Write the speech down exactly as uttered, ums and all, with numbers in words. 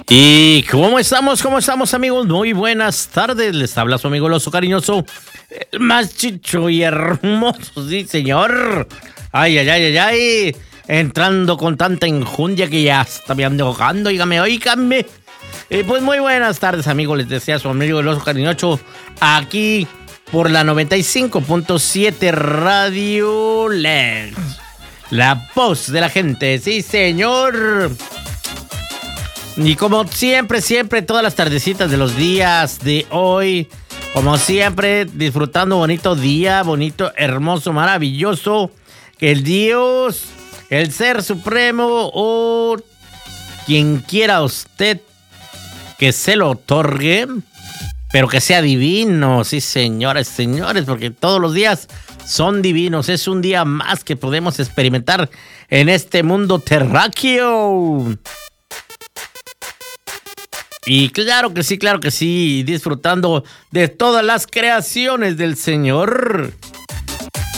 ¿Y cómo estamos? ¿Cómo estamos, amigos? Muy buenas tardes. Les habla su amigo el oso cariñoso, el más chicho y hermoso, sí, señor. Ay, ay, ay, ay, ay. Entrando con tanta enjundia que ya está me ando ahogando. Dígame, oígame. Eh, pues muy buenas tardes, amigos. Les desea su amigo el oso cariñoso aquí por la noventa y cinco punto siete Radio Lens. La voz de la gente, sí, señor. Y como siempre, siempre, todas las tardecitas de los días de hoy, como siempre, disfrutando bonito día, bonito, hermoso, maravilloso, que el Dios, el Ser Supremo o quien quiera usted que se lo otorgue, pero que sea divino, sí, señoras, señores, porque todos los días son divinos. Es un día más que podemos experimentar en este mundo terráqueo. Y claro que sí, claro que sí, disfrutando de todas las creaciones del Señor.